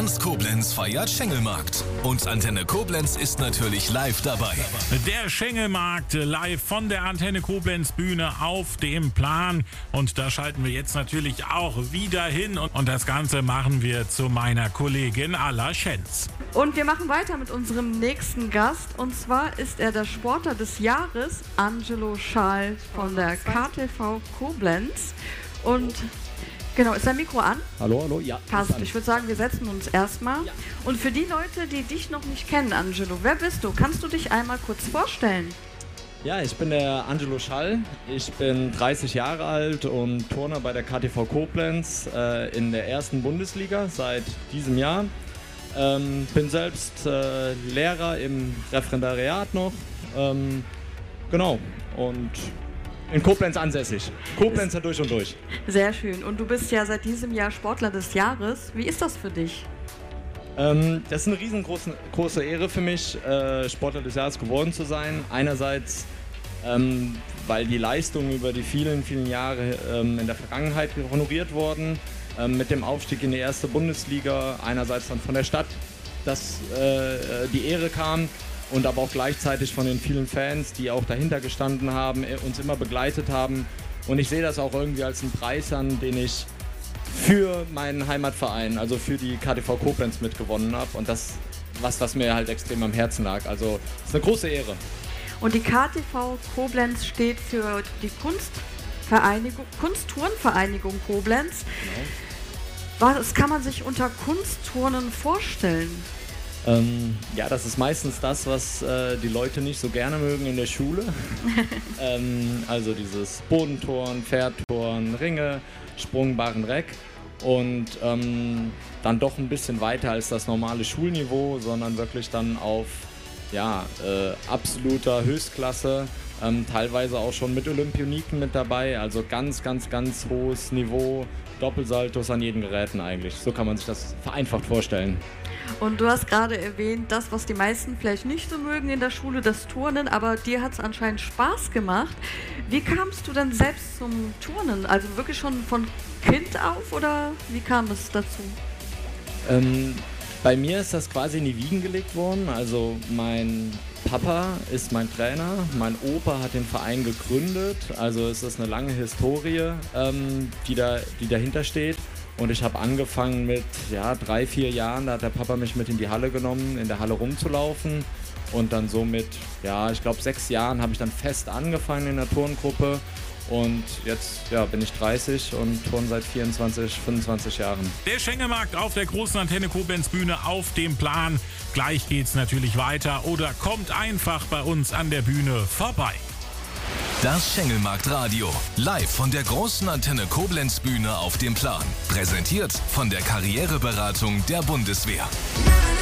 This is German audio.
Ganz Koblenz feiert Schengelmarkt. Und Antenne Koblenz ist natürlich live dabei. Der Schengelmarkt live von der Antenne Koblenz Bühne auf dem Plan. Und da schalten wir jetzt natürlich auch wieder hin. Und das Ganze machen wir zu meiner Kollegin Alla Schenz. Und wir machen weiter mit unserem nächsten Gast. Und zwar ist er der Sportler des Jahres, Angelo Schall von der KTV Koblenz. Und genau, ist dein Mikro an? Hallo, ja. Passt. Ich würde sagen, wir setzen uns erstmal. Ja. Und für die Leute, die dich noch nicht kennen, Angelo, wer bist du? Kannst du dich einmal kurz vorstellen? Ja, ich bin der Angelo Schall. Ich bin 30 Jahre alt und Turner bei der KTV Koblenz in der ersten Bundesliga seit diesem Jahr. Bin selbst Lehrer im Referendariat noch. Genau. Und in Koblenz ansässig. Koblenzer durch und durch. Sehr schön. Und du bist ja seit diesem Jahr Sportler des Jahres. Wie ist das für dich? Das ist eine riesengroße Ehre für mich, Sportler des Jahres geworden zu sein. Einerseits, weil die Leistungen über die vielen, vielen Jahre in der Vergangenheit honoriert wurden. Mit dem Aufstieg in die erste Bundesliga. Einerseits dann von der Stadt, dass die Ehre kam. Und aber auch gleichzeitig von den vielen Fans, die auch dahinter gestanden haben, uns immer begleitet haben. Und ich sehe das auch irgendwie als einen Preis an, den ich für meinen Heimatverein, also für die KTV Koblenz mitgewonnen habe. Und das was mir halt extrem am Herzen lag. Also es ist eine große Ehre. Und die KTV Koblenz steht für die Kunstturnvereinigung Koblenz. Genau. Was kann man sich unter Kunstturnen vorstellen? Ja, das ist meistens das, was die Leute nicht so gerne mögen in der Schule. Also dieses Bodenturnen, Pferdturnen, Ringe, Sprung, Barren, Reck. Und dann doch ein bisschen weiter als das normale Schulniveau, sondern wirklich dann auf absoluter Höchstklasse. Teilweise auch schon mit Olympioniken mit dabei, also ganz, ganz, ganz hohes Niveau. Doppelsaltos an jeden Geräten eigentlich. So kann man sich das vereinfacht vorstellen. Und du hast gerade erwähnt, das, was die meisten vielleicht nicht so mögen in der Schule, das Turnen, aber dir hat es anscheinend Spaß gemacht. Wie kamst du denn selbst zum Turnen? Also wirklich schon von Kind auf oder wie kam es dazu? Bei mir ist das quasi in die Wiegen gelegt worden. Also mein Papa ist mein Trainer, mein Opa hat den Verein gegründet. Also es ist eine lange Historie, die dahinter steht. Und ich habe angefangen mit 3, 4 Jahren, da hat der Papa mich mit in die Halle genommen, in der Halle rumzulaufen. Und dann so mit, ich glaube 6 Jahren habe ich dann fest angefangen in der Turngruppe. Und jetzt bin ich 30 und turne seit 24, 25 Jahren. Der Schengelmarkt auf der großen Antenne Koblenz Bühne auf dem Plan. Gleich geht's natürlich weiter oder kommt einfach bei uns an der Bühne vorbei. Das Schengelmarkt-Radio. Live von der großen Antenne Koblenz Bühne auf dem Plan. Präsentiert von der Karriereberatung der Bundeswehr.